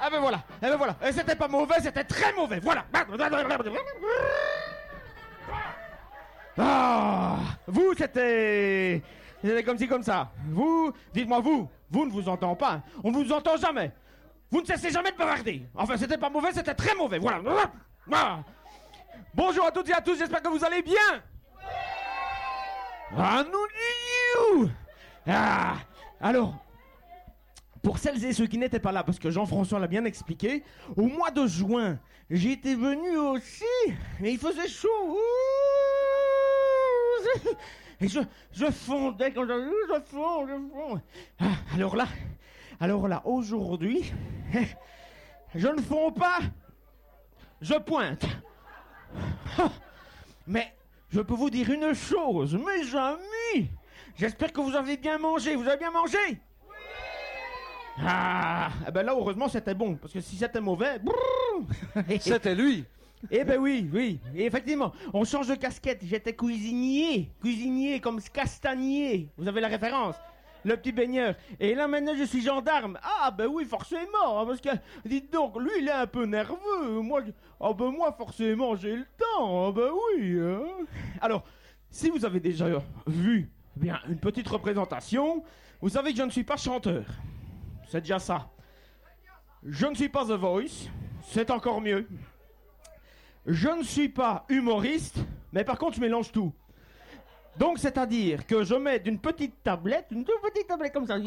Ah ben voilà, eh ben voilà. Et c'était pas mauvais, c'était très mauvais, voilà. Ah, vous, c'était comme ci, comme ça. Vous, dites-moi vous ne vous entendez pas. On ne vous entend jamais. Vous ne cessez jamais de bavarder. Enfin, c'était pas mauvais, c'était très mauvais, voilà. Ah. Bonjour à toutes et à tous, j'espère que vous allez bien. Ah, nous. Ah, alors, pour celles et ceux qui n'étaient pas là, parce que Jean-François l'a bien expliqué, au mois de juin, j'étais venu aussi, mais il faisait chaud. Et je fondais quand je fonds. Ah, alors là, aujourd'hui, je ne fonds pas, je pointe. Mais je peux vous dire une chose, mes amis, j'espère que vous avez bien mangé. Vous avez bien mangé? Oui. Ah, ben là, heureusement, c'était bon, parce que si c'était mauvais... C'était lui. Eh ben oui, et effectivement, on change de casquette, j'étais cuisinier comme Castagnier, vous avez la référence, le petit baigneur, et là maintenant je suis gendarme. Ah ben oui, forcément, parce que, dites donc, lui il est un peu nerveux, moi forcément j'ai le temps, ah ben oui, hein. Alors, si vous avez déjà vu, bien, une petite représentation, vous savez que je ne suis pas chanteur, c'est déjà ça. Je ne suis pas The Voice, c'est encore mieux. Je ne suis pas humoriste, mais par contre je mélange tout. Donc c'est-à-dire que je mets une toute petite tablette comme ça,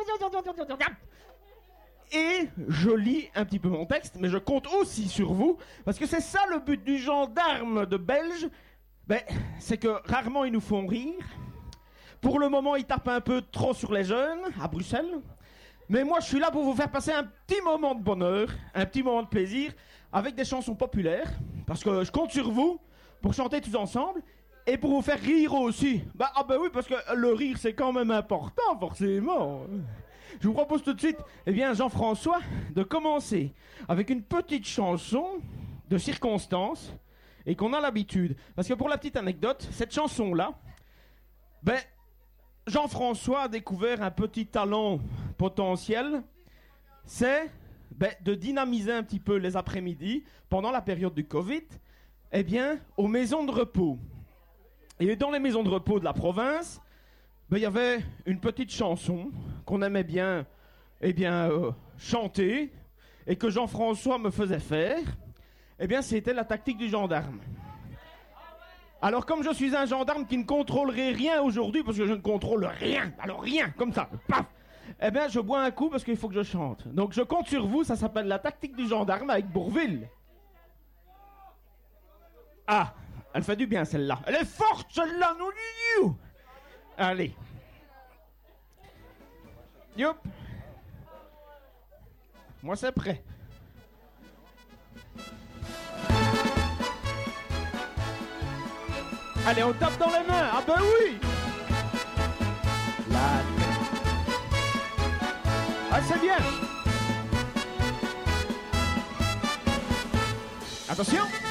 et je lis un petit peu mon texte, mais je compte aussi sur vous, parce que c'est ça le but du gendarme de Belge, ben, c'est que rarement ils nous font rire. Pour le moment ils tapent un peu trop sur les jeunes, à Bruxelles, mais moi je suis là pour vous faire passer un petit moment de bonheur, un petit moment de plaisir, avec des chansons populaires, parce que je compte sur vous pour chanter tous ensemble et pour vous faire rire aussi. Bah oui, parce que le rire c'est quand même important, forcément. Je vous propose tout de suite, eh bien Jean-François, de commencer avec une petite chanson de circonstance et qu'on a l'habitude. Parce que pour la petite anecdote, cette chanson-là, ben Jean-François a découvert un petit talent potentiel, c'est de dynamiser un petit peu les après-midi, pendant la période du Covid, eh bien, aux maisons de repos. Et dans les maisons de repos de la province, il y avait une petite chanson qu'on aimait bien, chanter, et que Jean-François me faisait faire. Eh bien, c'était la tactique du gendarme. Alors, comme je suis un gendarme qui ne contrôlerait rien aujourd'hui, parce que je ne contrôle rien, alors rien, comme ça, paf. Eh bien, je bois un coup parce qu'il faut que je chante. Donc, je compte sur vous, ça s'appelle la tactique du gendarme avec Bourvil. Ah, elle fait du bien, celle-là. Elle est forte, celle-là, nous. Allez. Youp. Moi, c'est prêt. Allez, on tape dans les mains. Ah ben oui. Ah, c'est bien. Attention.